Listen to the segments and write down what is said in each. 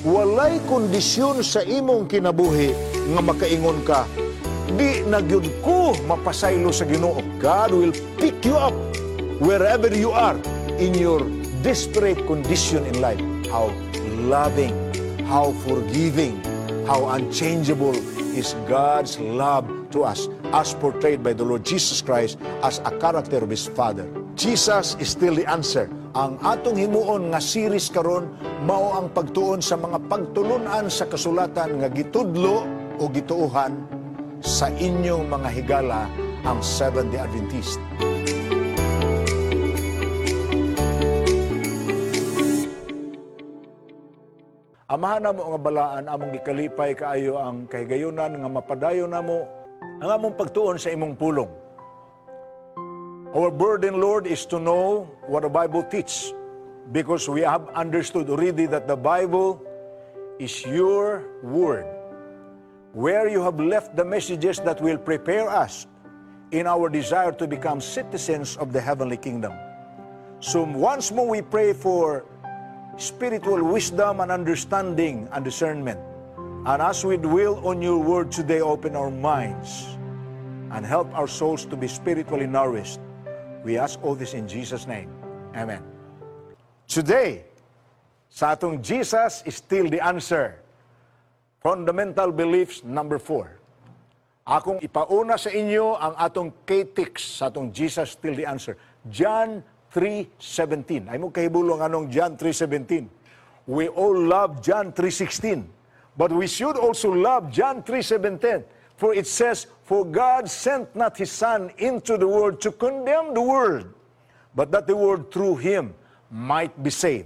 walay kondisyon sa imong kinabuhi nga makaingon ka, di nagyud ko mapasaylo sa Ginoo. God will pick you up wherever you are in your desperate condition in life. How loving, how forgiving, how unchangeable is God's love to us as portrayed by the Lord Jesus Christ as a character of His Father. Jesus is still the answer. Ang atong himuon nga series karon mao ang pagtuon sa mga pagtulunan sa kasulatan nga gitudlo o gituuhan sa inyong mga higala ang Seventh-day Adventist. Amahan na mo nga balaan, among gikalipay kaayo ang kahigayunan nga mapadayon na mo ang among pagtuon sa imong pulong. Our burden, Lord, is to know what the Bible teaches, because we have understood already that the Bible is your word, where you have left the messages that will prepare us in our desire to become citizens of the heavenly kingdom. So once more we pray for spiritual wisdom and understanding and discernment. And as we dwell on your word today, open our minds and help our souls to be spiritually nourished. We ask all this in Jesus' name. Amen. Today, sa atong Jesus is still the answer. Fundamental beliefs number 4. Akong ipauna sa inyo ang atong K-Tix sa atong Jesus still the answer. John 3:17. Ay mo kahibulong anong John 3:17. We all love John 3:16. But we should also love John 3:17. For it says, for God sent not His Son into the world to condemn the world, but that the world through Him might be saved.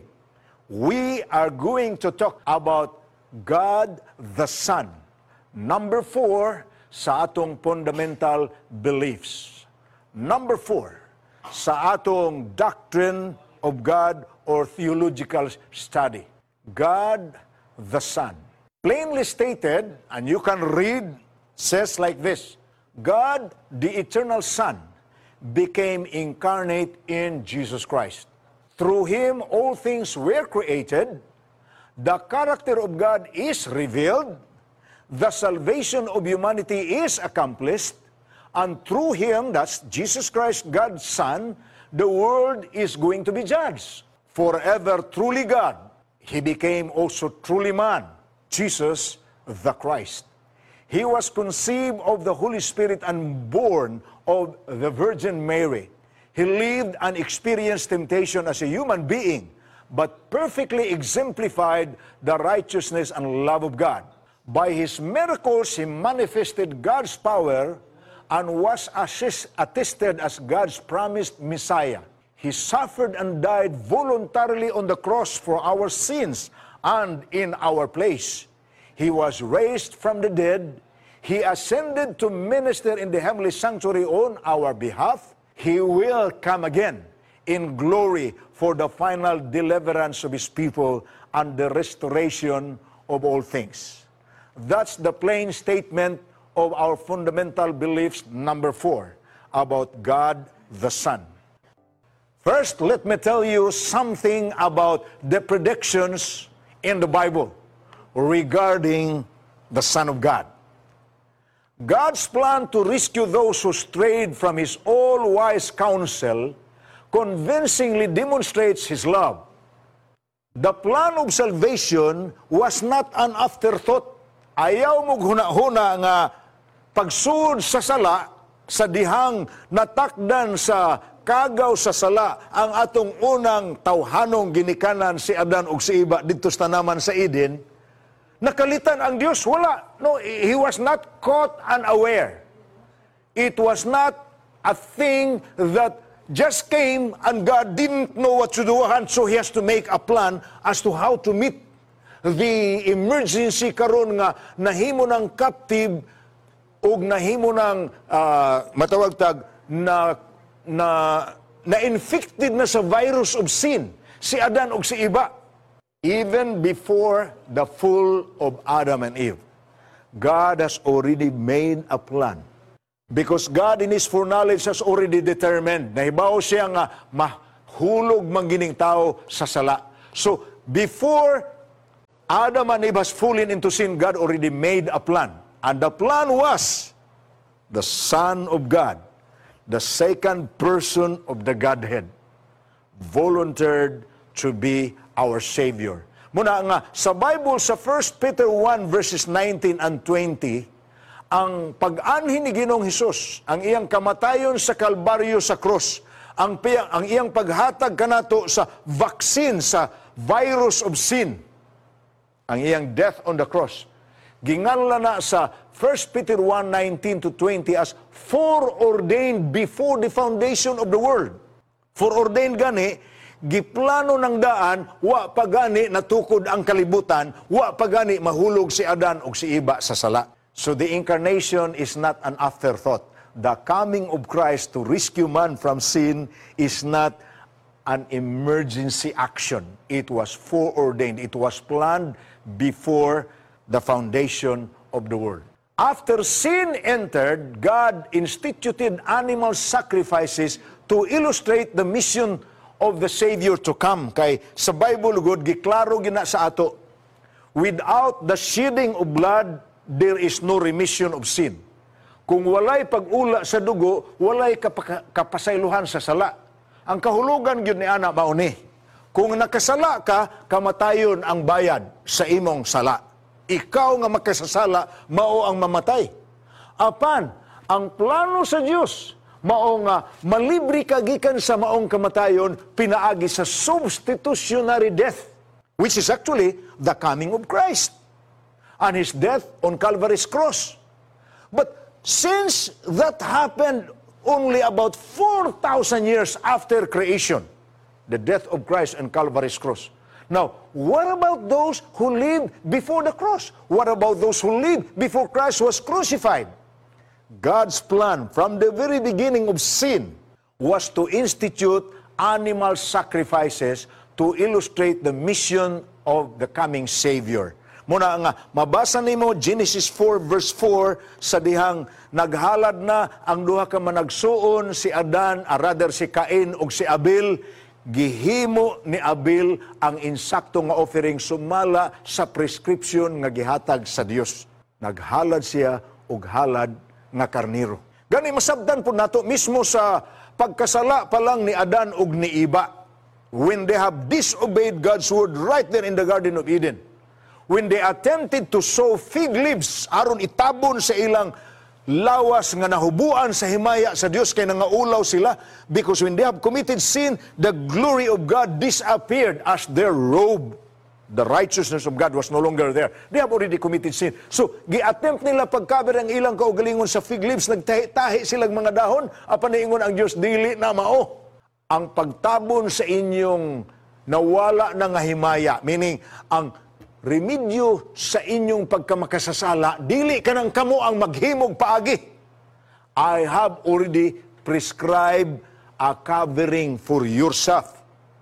We are going to talk about God the Son. Number 4 sa atong fundamental beliefs. Number 4 sa atong doctrine of God or theological study. God the Son. Plainly stated, and you can read, says like this: God, the eternal Son, became incarnate in Jesus Christ. Through Him, all things were created. The character of God is revealed. The salvation of humanity is accomplished. And through Him, that's Jesus Christ, God's Son, the world is going to be judged. Forever truly God, He became also truly man, Jesus the Christ. He was conceived of the Holy Spirit and born of the Virgin Mary. He lived and experienced temptation as a human being, but perfectly exemplified the righteousness and love of God. By His miracles, He manifested God's power and was attested as God's promised Messiah. He suffered and died voluntarily on the cross for our sins and in our place. He was raised from the dead. He ascended to minister in the heavenly sanctuary on our behalf. He will come again in glory for the final deliverance of His people and the restoration of all things. That's the plain statement of our fundamental beliefs, number 4, about God the Son. First, let me tell you something about the predictions in the Bible regarding the Son of God. God's plan to rescue those who strayed from His all-wise counsel convincingly demonstrates His love. The plan of salvation was not an afterthought. Ayaw mo huna-huna nga pagsud sa sala, sa dihang natakdan sa kagaw sa sala, ang atong unang tawhanong ginikanan si Adan ug si Eva dito sa tanaman sa Eden, nakalitan ang Diyos? Wala. No, He was not caught unaware. It was not a thing that just came and God didn't know what to do, and so He has to make a plan as to how to meet the emergency karon nga nahimo ng captive ug nahimo ng matawag tag na infected na sa virus of sin si Adan ug si Eva. Even before the fall of Adam and Eve, God has already made a plan. Because God in His foreknowledge has already determined, nahibaw siya nga mahulog man gining tao sa sala. So, before Adam and Eve has fallen into sin, God already made a plan. And the plan was the Son of God, the second person of the Godhead, volunteered to be our Savior. Muna nga, sa Bible, sa 1 Peter 1 verses 19 and 20, ang pag-anhin ni Ginoong Hesus, ang iyang kamatayon sa Kalbaryo sa cross, ang iyang paghatag kanato sa vaccine sa virus of sin, ang iyang death on the cross, ginganla na sa 1 Peter 1:19 to 20 as foreordained before the foundation of the world. Foreordained gani, giplano ng daan, wa pa gani natukod ang kalibutan, wa pa gani mahulog si Adan o si Iba sa sala. So the incarnation is not an afterthought. The coming of Christ to rescue man from sin is not an emergency action. It was foreordained. It was planned before the foundation of the world. After sin entered, God instituted animal sacrifices to illustrate the mission of the Savior to come. Kay sa Bible, God, giklaro gina sa ato, without the shedding of blood, there is no remission of sin. Kung walay pag-ula sa dugo, walay kapasaylohan sa sala. Ang kahulugan yun ni Ana mauni. Kung nakasala ka, kamatayon ang bayad sa imong sala. Ikaw nga makasasala, mao ang mamatay. Apan, ang plano sa Diyos, mao nga malibre ka gikan sa maong kamatayon, pinaagi sa substitutionary death, which is actually the coming of Christ and His death on Calvary's cross. But since that happened only about 4,000 years after creation, the death of Christ on Calvary's cross. Now, what about those who lived before the cross? What about those who lived before Christ was crucified? God's plan from the very beginning of sin was to institute animal sacrifices to illustrate the mission of the coming Savior. Muna nga, mabasa nimo Genesis 4 verse 4 sa dihang naghalad na ang duha ka managsuon, si Adan, or rather si Cain ug si Abel, gihimo ni Abel ang insakto nga offering sumala sa prescription nga gihatag sa Dios. Naghalad siya og halad nga karniro. Gani masabdan po nato mismo sa pagkasala pa lang ni Adan ug ni Iba, when they have disobeyed God's word right there in the Garden of Eden. When they attempted to sow fig leaves aron itabon sa ilang lawas nga nahubuan sa himaya sa Dios kay nangaulaw sila, because when they have committed sin, the glory of God disappeared as their robe. The righteousness of God was no longer there. They have already committed sin. So, gi-attempt nila pagkaber ang ilang kaugalingon sa fig leaves, nagtahi-tahi silang mga dahon, apan niingon ang Dios, dili na mao. Ang pagtabon sa inyong nawala na nga himaya, meaning ang remedyo sa inyong pagkamakasasala, dili ka nang kamo ang maghimog paagi. I have already prescribed a covering for yourself.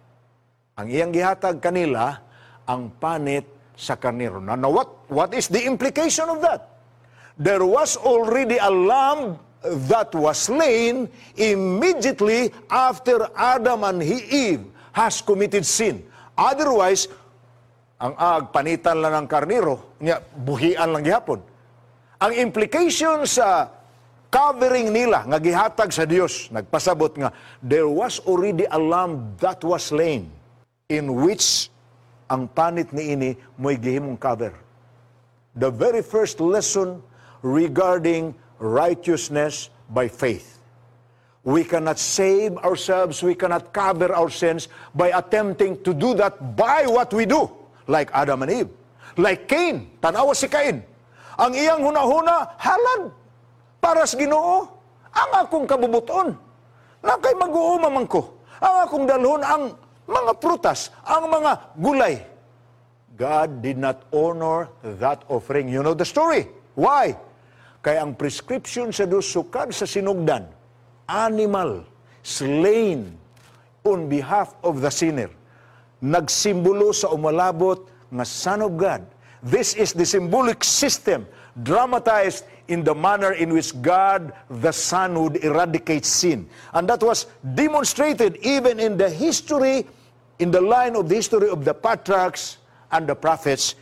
Ang iyang gihatag kanila, ang panit sa karnero. Now, what is the implication of that? There was already a lamb that was slain immediately after Adam and Eve has committed sin. Otherwise, ang panitan lang ng karniro, buhian lang gihapon. Ang implication sa covering nila, nga gihatag sa Dios, nagpasabot nga, there was already a lamb that was slain, in which ang panit ni ini mo'y gihimong cover. The very first lesson regarding righteousness by faith. We cannot save ourselves, we cannot cover our sins by attempting to do that by what we do. Like Adam and Eve. Like Cain. Tanawa si Cain. Ang iyang huna-huna, halad. Para sa Ginoo. Ang akong kabubuton. Na kay mag-uumaman ko. Ang akong dalhon, ang mga prutas, ang mga gulay. God did not honor that offering. You know the story. Why? Kaya ang prescription sa Diyos sukad sa sinugdan. Animal. Slain on behalf of the sinner. Nagsimbolo sa umalabot nga Son of God. This is the symbolic system dramatized in the manner in which God, the Son, would eradicate sin. And that was demonstrated even in the history, in the line of the history of the patriarchs and the prophets,